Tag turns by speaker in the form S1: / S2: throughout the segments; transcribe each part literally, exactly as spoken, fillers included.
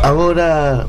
S1: ahora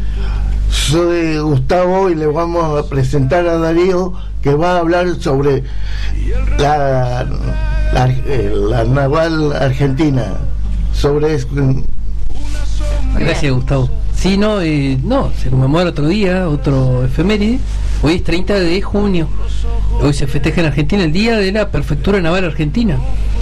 S1: soy Gustavo y le vamos a presentar a Darío, que va a hablar sobre la, la, la naval argentina, sobre eso.
S2: Gracias, Gustavo. Sí, no, eh, no, se conmemora otro día, otro efeméride. Hoy es treinta de junio. Hoy se festeja en Argentina el Día de la Prefectura Naval Argentina.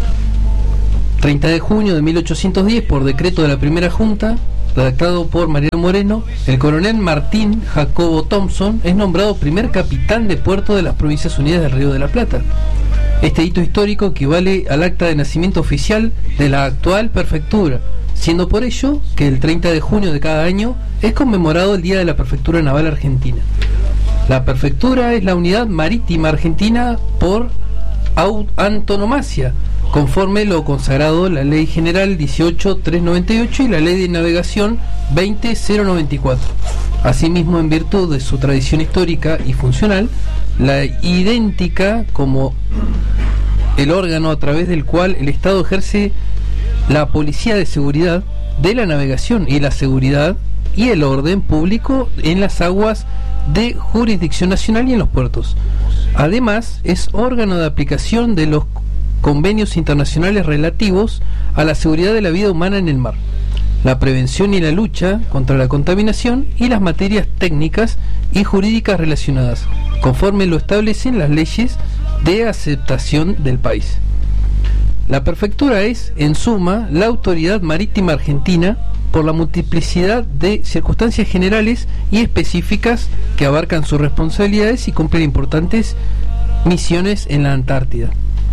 S2: treinta de junio de mil ochocientos diez, por decreto de la primera junta, redactado por Mariano Moreno, el coronel Martín Jacobo Thompson es nombrado primer capitán de puerto de las Provincias Unidas del Río de la Plata. Este hito histórico equivale al acta de nacimiento oficial de la actual prefectura, siendo por ello que el treinta de junio de cada año es conmemorado el Día de la Prefectura Naval Argentina. La prefectura es la unidad marítima argentina por antonomasia, conforme lo consagrado la Ley General dieciocho mil trescientos noventa y ocho y la Ley de Navegación veinte mil noventa y cuatro. Asimismo, en virtud de su tradición histórica y funcional, la idéntica como el órgano a través del cual el Estado ejerce la policía de seguridad de la navegación y la seguridad y el orden público en las aguas de jurisdicción nacional y en los puertos. Además, es órgano de aplicación de los convenios internacionales relativos a la seguridad de la vida humana en el mar, la prevención y la lucha contra la contaminación y las materias técnicas y jurídicas relacionadas, conforme lo establecen las leyes de aceptación del país. La prefectura es, en suma, la autoridad marítima argentina por la multiplicidad de circunstancias generales y específicas que abarcan sus responsabilidades y cumplen importantes misiones en la Antártida.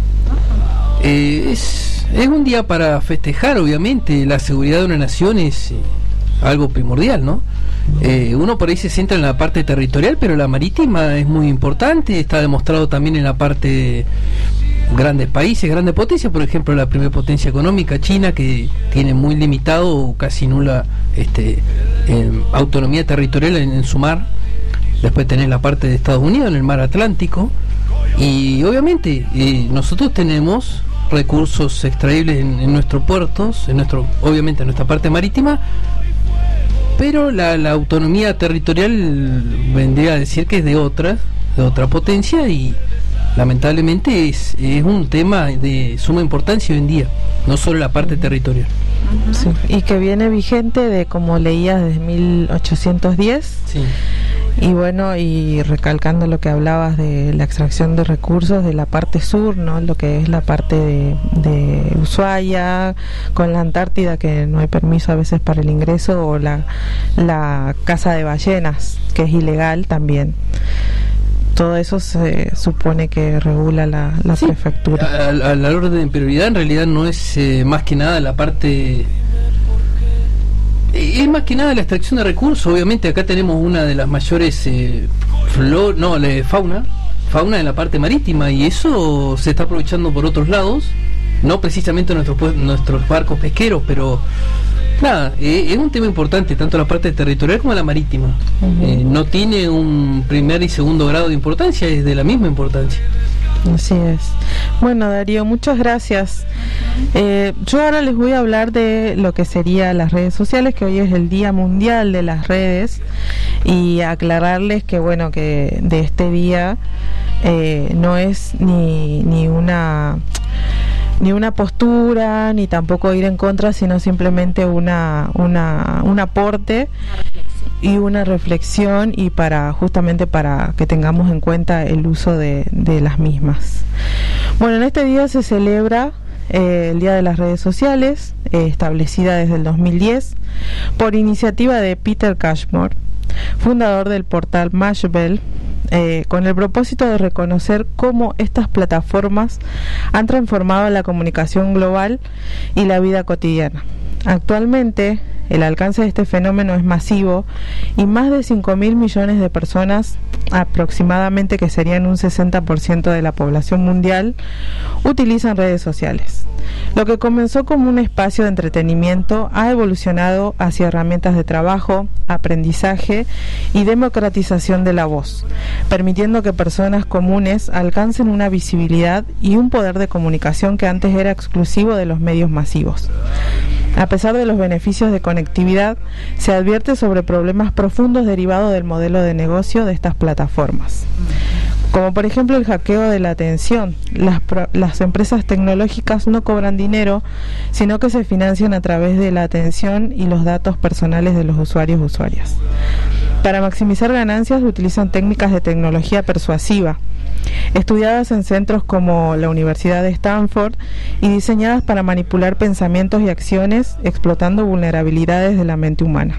S2: Eh, es, es un día para festejar, obviamente. La seguridad de una nación es eh, algo primordial, ¿no? Eh, uno por ahí se centra en la parte territorial, pero la marítima es muy importante, está demostrado también en la parte de grandes países, grandes potencias, por ejemplo la primera potencia económica, China, que tiene muy limitado o casi nula este, eh, autonomía territorial en, en su mar. Después tenés la parte de Estados Unidos en el mar Atlántico, y obviamente eh, nosotros tenemos recursos extraíbles en, en nuestros puertos, en nuestro, obviamente en nuestra parte marítima, pero la, la autonomía territorial vendría a decir que es de otras, de otra potencia, y lamentablemente es, es un tema de suma importancia hoy en día, no solo la parte territorial.
S3: Sí, y que viene vigente de, como leías, desde mil ochocientos diez.
S2: Sí.
S3: Y bueno, y recalcando lo que hablabas de la extracción de recursos de la parte sur, ¿no? Lo que es la parte de, de Ushuaia, con la Antártida, que no hay permiso a veces para el ingreso, o la, la caza de ballenas, que es ilegal también. Todo eso se supone que regula la, la sí, prefectura.
S2: A, a la orden de prioridad en realidad no es eh, más que nada la parte... Es más que nada la extracción de recursos. Obviamente acá tenemos una de las mayores eh, flor, no, la fauna, fauna en la parte marítima, y eso se está aprovechando por otros lados, no precisamente nuestros nuestros barcos pesqueros, pero nada, eh, es un tema importante, tanto la parte territorial como la marítima. Uh-huh. Eh, no tiene un primer y segundo grado de importancia, es de la misma importancia.
S3: Así es. Bueno, Darío, muchas gracias. Eh, yo ahora les voy a hablar de lo que sería las redes sociales, que hoy es el Día Mundial de las Redes, y aclararles que, bueno, que de este día eh, no es ni, ni una... ni una postura, ni tampoco ir en contra, sino simplemente una, una, un aporte y una reflexión, y para justamente para que tengamos en cuenta el uso de, de las mismas. Bueno, en este día se celebra eh, el Día de las Redes Sociales, eh, establecida desde el dos mil diez por iniciativa de Peter Cashmore, fundador del portal Mashable, eh, con el propósito de reconocer cómo estas plataformas han transformado la comunicación global y la vida cotidiana. Actualmente, el alcance de este fenómeno es masivo, y más de cinco mil millones de personas, aproximadamente, que serían un sesenta por ciento de la población mundial, utilizan redes sociales. Lo que comenzó como un espacio de entretenimiento ha evolucionado hacia herramientas de trabajo, aprendizaje y democratización de la voz, permitiendo que personas comunes alcancen una visibilidad y un poder de comunicación que antes era exclusivo de los medios masivos. A pesar de los beneficios de conectividad, se advierte sobre problemas profundos derivados del modelo de negocio de estas plataformas, como por ejemplo el hackeo de la atención. Las, las empresas tecnológicas no cobran dinero, sino que se financian a través de la atención y los datos personales de los usuarios y usuarias. Para maximizar ganancias utilizan técnicas de tecnología persuasiva, estudiadas en centros como la Universidad de Stanford y diseñadas para manipular pensamientos y acciones, explotando vulnerabilidades de la mente humana.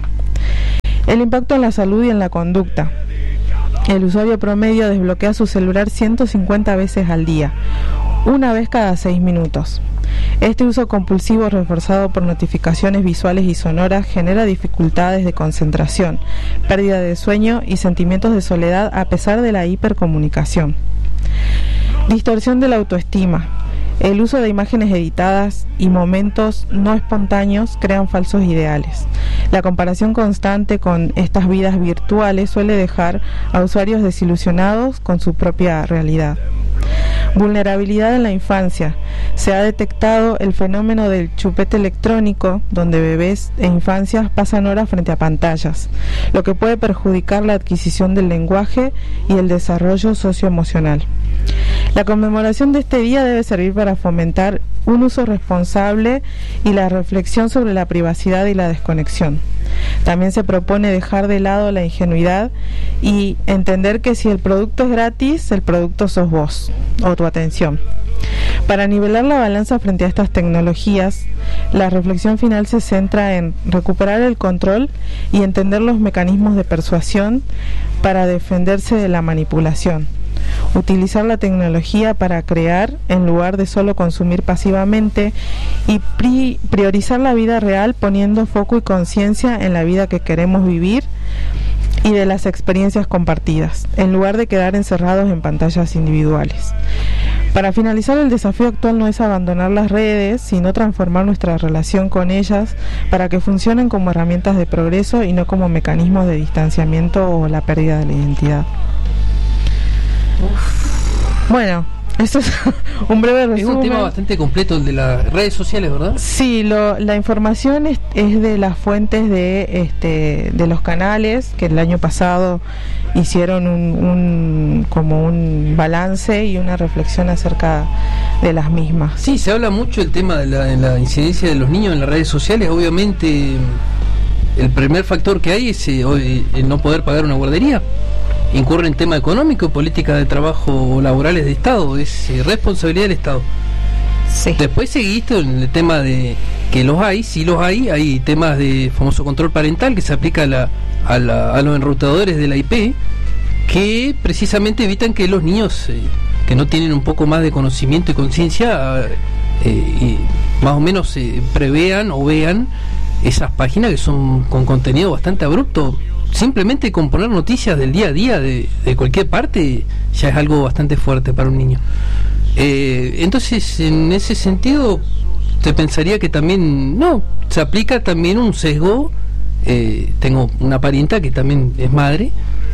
S3: El impacto en la salud y en la conducta. El usuario promedio desbloquea su celular ciento cincuenta veces al día, una vez cada seis minutos. Este uso compulsivo, reforzado por notificaciones visuales y sonoras, genera dificultades de concentración, pérdida de sueño y sentimientos de soledad a pesar de la hipercomunicación. Distorsión de la autoestima. El uso de imágenes editadas y momentos no espontáneos crean falsos ideales. La comparación constante con estas vidas virtuales suele dejar a usuarios desilusionados con su propia realidad. Vulnerabilidad en la infancia. Se ha detectado el fenómeno del chupete electrónico, donde bebés e infancias pasan horas frente a pantallas, lo que puede perjudicar la adquisición del lenguaje y el desarrollo socioemocional. La conmemoración de este día debe servir para fomentar un uso responsable y la reflexión sobre la privacidad y la desconexión. También se propone dejar de lado la ingenuidad y entender que si el producto es gratis, el producto sos vos o tu atención. Para nivelar la balanza frente a estas tecnologías, la reflexión final se centra en recuperar el control y entender los mecanismos de persuasión para defenderse de la manipulación. Utilizar la tecnología para crear en lugar de solo consumir pasivamente y pri- priorizar la vida real, poniendo foco y conciencia en la vida que queremos vivir y de las experiencias compartidas, en lugar de quedar encerrados en pantallas individuales. Para finalizar, el desafío actual no es abandonar las redes, sino transformar nuestra relación con ellas para que funcionen como herramientas de progreso y no como mecanismos de distanciamiento o la pérdida de la identidad. Uf. Bueno, esto es un breve resumen.
S2: Es un tema bastante completo el de las redes sociales, ¿verdad?
S3: Sí, lo, la información es, es de las fuentes de este de los canales que el año pasado hicieron un, un como un balance y una reflexión acerca de las mismas.
S2: Sí, se habla mucho del tema de la, de la incidencia de los niños en las redes sociales. Obviamente, el primer factor que hay es eh, el no poder pagar una guardería. Incurre en tema económico, política de trabajo laborales de Estado, es eh, responsabilidad del Estado.
S3: Sí.
S2: Después seguiste en el tema de que los hay, sí los hay, hay temas de famoso control parental que se aplica a, la, a, la, a los enrutadores de la I P, que precisamente evitan que los niños eh, que no tienen un poco más de conocimiento y conciencia eh, más o menos eh, prevean o vean esas páginas que son con contenido bastante abrupto. Simplemente con poner noticias del día a día de, de cualquier parte ya es algo bastante fuerte para un niño. Eh, entonces, en ese sentido, te pensaría que también, no, se aplica también un sesgo. Eh, tengo una parienta que también es madre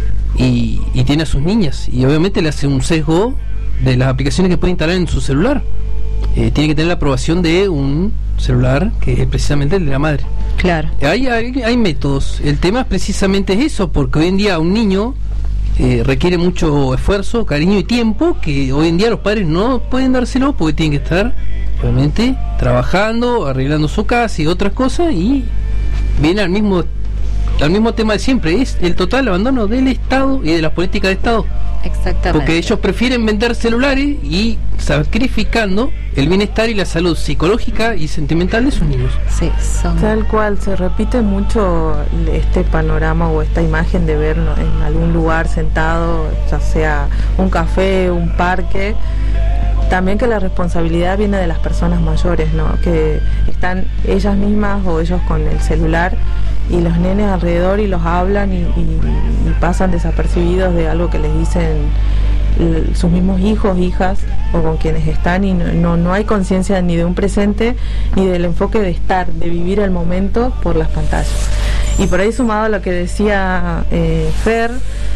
S2: y, y tiene a sus niñas, y obviamente le hace un sesgo de las aplicaciones que puede instalar en su celular. Eh, tiene que tener la aprobación de un celular que es precisamente el de la madre.
S3: Claro.
S2: Hay, hay, hay métodos. El tema es precisamente eso, porque hoy en día un niño eh, requiere mucho esfuerzo, cariño y tiempo, que hoy en día los padres no pueden dárselo porque tienen que estar, obviamente, trabajando, arreglando su casa y otras cosas, y viene al mismo al mismo tema de siempre, es el total abandono del Estado y de las políticas de Estado.
S4: Exactamente.
S2: Porque ellos prefieren vender celulares y sacrificando el bienestar y la salud psicológica y sentimental de sus niños.
S4: Sí, son...
S3: Tal cual, se repite mucho este panorama o esta imagen de verlo en algún lugar sentado, ya sea un café, un parque. También que la responsabilidad viene de las personas mayores, ¿no? Que están ellas mismas o ellos con el celular y los nenes alrededor y los hablan y, y, y pasan desapercibidos de algo que les dicen l- sus mismos hijos, hijas o con quienes están, y no, no, no hay conciencia ni de un presente ni del enfoque de estar, de vivir el momento por las pantallas. Y por ahí, sumado a lo que decía eh, Fer,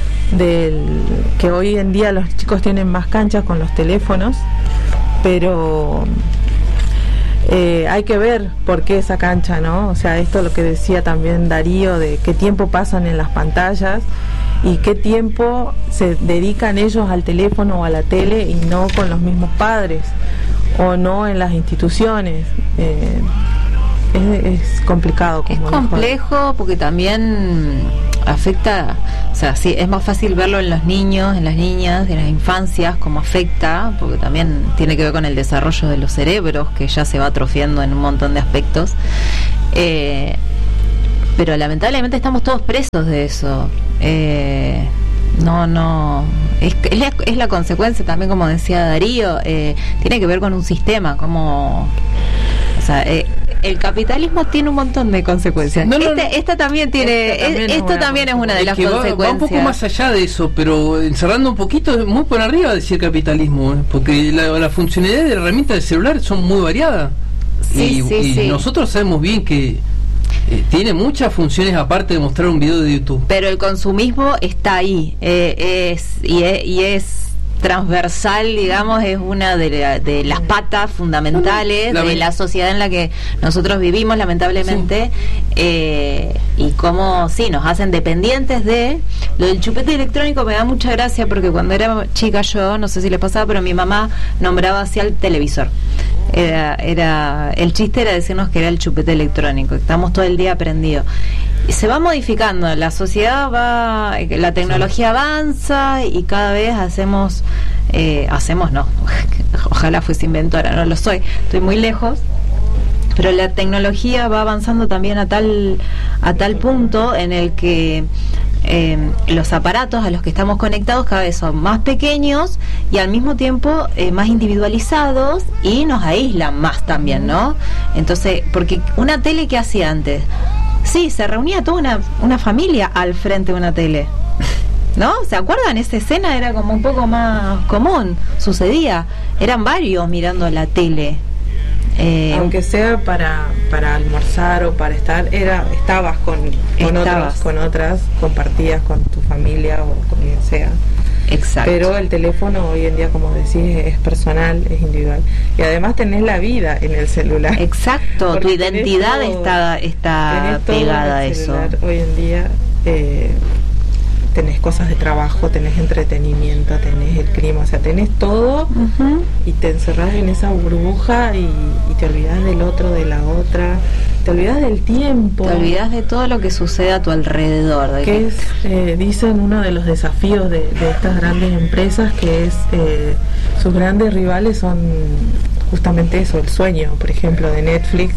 S3: del que hoy en día los chicos tienen más canchas con los teléfonos, pero eh, hay que ver por qué esa cancha, ¿no? O sea, esto es lo que decía también Darío, de qué tiempo pasan en las pantallas y qué tiempo se dedican ellos al teléfono o a la tele y no con los mismos padres o no en las instituciones. eh, es, es complicado, como
S4: es complejo porque también afecta, o sea, sí, es más fácil verlo en los niños, en las niñas, en las infancias, cómo afecta, porque también tiene que ver con el desarrollo de los cerebros, que ya se va atrofiando en un montón de aspectos. Eh, pero lamentablemente estamos todos presos de eso. Eh, no, no, es, es, la, es la consecuencia también, como decía Darío, eh, tiene que ver con un sistema, como, o sea, eh, el capitalismo tiene un montón de consecuencias. No, no, este, no. Esta también tiene, esta también esto es también es una de las
S2: que
S4: consecuencias.
S2: Va, va un poco más allá de eso, pero encerrando un poquito, muy por arriba decir capitalismo, ¿eh? Porque la, la funcionalidad de la herramienta del celular son muy variadas.
S4: Sí,
S2: y,
S4: sí,
S2: y
S4: sí.
S2: nosotros sabemos bien que eh, tiene muchas funciones aparte de mostrar un video de YouTube.
S4: Pero el consumismo está ahí, eh, es, y es, y es transversal, digamos, es una de, la, de las patas fundamentales la de la sociedad en la que nosotros vivimos, lamentablemente, sí. eh, y cómo, sí, nos hacen dependientes de... Lo del chupete electrónico me da mucha gracia porque cuando era chica yo, no sé si les pasaba, pero mi mamá nombraba así al televisor. Era, era, el chiste era decirnos que era el chupete electrónico, estamos todo el día prendidos. Y se va modificando, la sociedad va, la tecnología avanza y cada vez hacemos, eh, hacemos no, ojalá fuese inventora, no lo soy, estoy muy lejos, pero la tecnología va avanzando también a tal, a tal punto en el que Eh, los aparatos a los que estamos conectados cada vez son más pequeños y al mismo tiempo eh, más individualizados y nos aíslan más también, ¿no? Entonces, porque una tele, ¿qué hacía antes? Sí, se reunía toda una, una familia al frente de una tele, ¿no? ¿Se acuerdan? Esa escena era como un poco más común, sucedía, eran varios mirando la tele.
S3: Eh, aunque sea para para almorzar o para estar, era estabas con, con otros, con otras, compartías con tu familia o con quien sea.
S4: Exacto.
S3: Pero el teléfono hoy en día, como decís, es personal, es individual. Y además tenés la vida en el celular.
S4: Exacto, tu identidad todo, está, está pegada a eso.
S3: Hoy en día eh, tenés cosas de trabajo, tenés entretenimiento, tenés el clima, o sea, tenés todo. Uh-huh. Y te encerrás en esa burbuja y, y te olvidás del otro, de la otra, te olvidás del tiempo.
S4: Te olvidás de todo lo que sucede a tu alrededor. De
S3: que, que es, eh, dicen, uno de los desafíos de, de estas grandes empresas, que es, eh, sus grandes rivales son justamente eso, el sueño. Por ejemplo, de Netflix,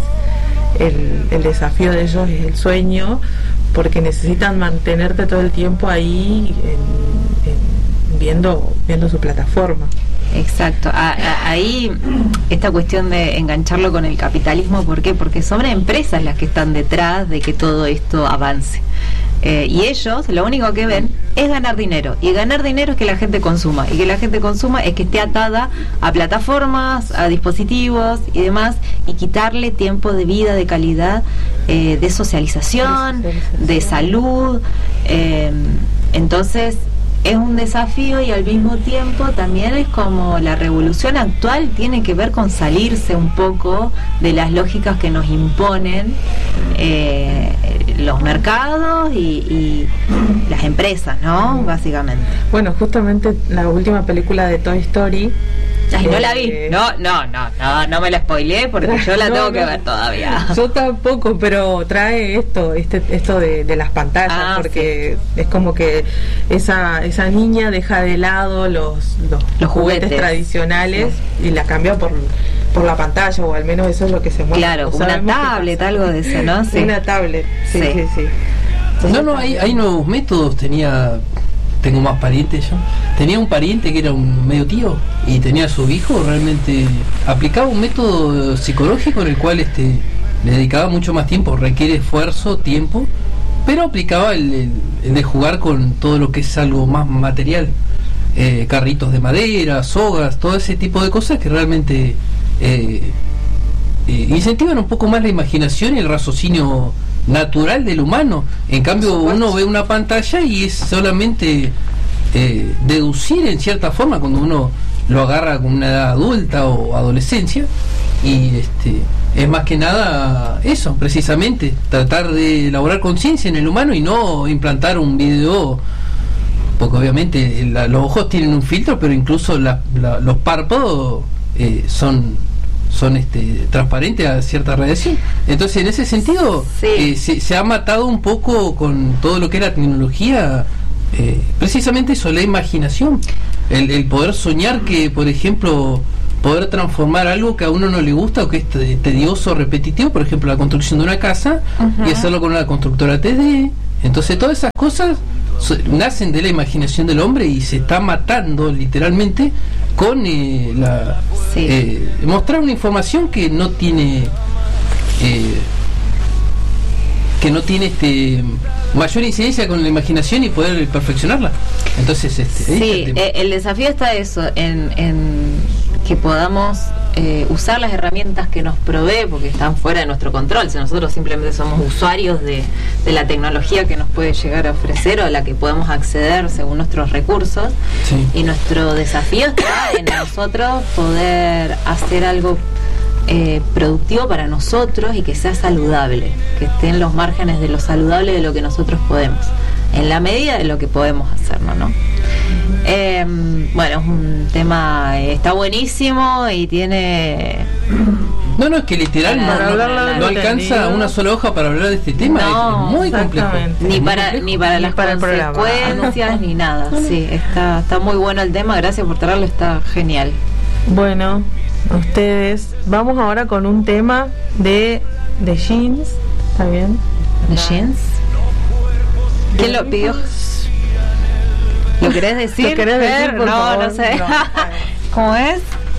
S3: el, el desafío de ellos es el sueño, porque necesitan mantenerte todo el tiempo ahí en, en, viendo viendo su plataforma.
S4: Exacto. A, a, ahí esta cuestión de engancharlo con el capitalismo, ¿por qué? Porque son empresas las que están detrás de que todo esto avance. Eh, y ellos lo único que ven es ganar dinero, y ganar dinero es que la gente consuma, y que la gente consuma es que esté atada a plataformas, a dispositivos y demás, y quitarle tiempo de vida, de calidad, eh, de socialización, de salud. Eh, entonces es un desafío, y al mismo tiempo también es como la revolución actual tiene que ver con salirse un poco de las lógicas que nos imponen eh, los mercados y, y las empresas, ¿no? Básicamente.
S3: Bueno, justamente la última película de Toy Story.
S4: Ay, no eh, la vi. No, no, no, no, no me la spoileé porque yo la no, tengo no, que ver todavía.
S3: Yo tampoco, pero trae esto, este, esto de, de las pantallas, ah, porque sí. Es como que esa esa niña deja de lado los los,
S4: los juguetes.
S3: juguetes tradicionales, sí. Y la cambia por por la pantalla, o al menos eso es lo que se muestra.
S4: Claro, no una tablet, algo de eso, ¿no?
S3: Sí. Una tablet, sí, sí, sí. sí.
S2: Entonces, no, no, hay, hay nuevos métodos. Tenía, tengo más parientes yo. Tenía un pariente que era un medio tío y tenía a su hijo, realmente aplicaba un método psicológico en el cual este le dedicaba mucho más tiempo, requiere esfuerzo, tiempo, pero aplicaba el, el, el de jugar con todo lo que es algo más material, eh, carritos de madera, sogas, todo ese tipo de cosas que realmente eh, eh, incentivan un poco más la imaginación y el raciocinio natural del humano. En cambio uno ve una pantalla y es solamente eh, deducir en cierta forma cuando uno lo agarra con una edad adulta o adolescencia, y este es más que nada eso, precisamente, tratar de elaborar conciencia en el humano y no implantar un video, porque obviamente la, los ojos tienen un filtro, pero incluso la, la, los párpados eh, son son este transparentes a cierta radiación. Entonces, en ese sentido, sí. eh, se, se ha matado un poco con todo lo que es la tecnología, eh, precisamente eso, la imaginación, el, el poder soñar que, por ejemplo, poder transformar algo que a uno no le gusta o que es tedioso, repetitivo, por ejemplo, la construcción de una casa, uh-huh. y hacerlo con una constructora tres D. Entonces, todas esas cosas so, nacen de la imaginación del hombre y se está matando literalmente con eh, la sí. eh, mostrar una información que no tiene eh, que no tiene este mayor incidencia con la imaginación y poder perfeccionarla. Entonces, este,
S4: sí, el, el desafío está eso, en, en que podamos eh, usar las herramientas que nos provee, porque están fuera de nuestro control. Si nosotros simplemente somos usuarios de, de la tecnología que nos puede llegar a ofrecer o a la que podemos acceder según nuestros recursos, sí. y nuestro desafío está en nosotros poder hacer algo eh, productivo para nosotros y que sea saludable, que esté en los márgenes de lo saludable de lo que nosotros podemos, en la medida de lo que podemos hacerlo, ¿no? Eh, bueno, es un tema, eh, está buenísimo y tiene...
S2: No, no, es que literal no, no, no, no alcanza una sola hoja para hablar de este tema,
S4: no,
S2: es muy complejo.
S4: Ni para,
S2: complejo.
S4: ni para ni las para consecuencias, ni nada. Sí, está, está muy bueno el tema, gracias por traerlo, está genial.
S3: Bueno, a ustedes, vamos ahora con un tema de, de jeans, ¿está bien?
S4: ¿De jeans? ¿Quién lo pidió? ¿Lo querés decir?
S3: ¿Lo querés decir, por
S4: no,
S3: favor?
S4: no sé.
S3: No.
S4: ¿Cómo es?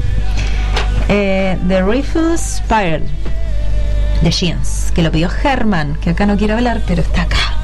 S4: Eh, The Rifle Spiral de Jeans, que lo pidió Germán, que acá no quiere hablar, pero está acá.